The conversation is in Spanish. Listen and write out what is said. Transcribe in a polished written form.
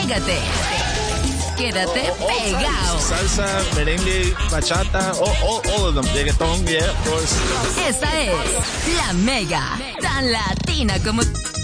Pégate. Quédate pegado. Salsa, merengue, bachata, all of them. Reggaeton, yeah, of course. Esta es La Mega, tan latina como